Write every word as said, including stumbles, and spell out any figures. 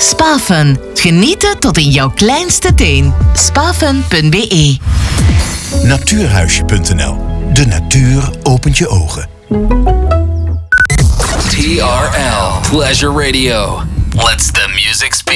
Spafun. Genieten tot in jouw kleinste teen. spafun punt b e. Natuurhuisje punt n l. De natuur opent je ogen. T R L Pleasure Radio. Let's the music speak.